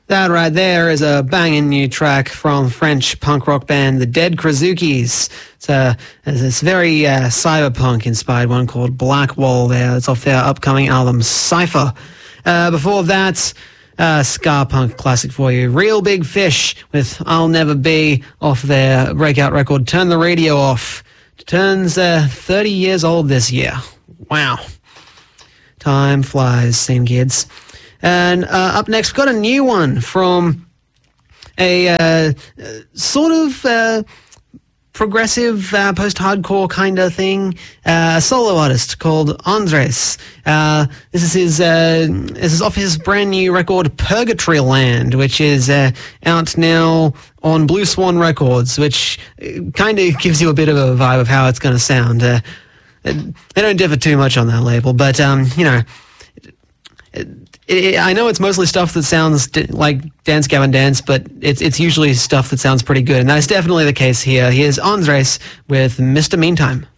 That right there is a banging new track from French punk rock band The Dead Krazukis. It's this very cyberpunk-inspired one called Blackwall there. It's off their upcoming album Cypher. Before that, ska punk classic for you. Real Big Fish with I'll Never Be off their breakout record Turn the Radio Off. Turns 30 years old this year. Wow. Time flies, same kids. And up next, we've got a new one from a sort of progressive post-hardcore kind of thing, a solo artist called Andres. This is off his brand new record Purgatory Land, which is out now on Blue Swan Records, which kind of gives you a bit of a vibe of how it's going to sound. They don't differ too much on that label, but you know, I know it's mostly stuff that sounds like Dance Gavin Dance, but it's usually stuff that sounds pretty good, and that's definitely the case here. Here's Andres with Mr. Meantime.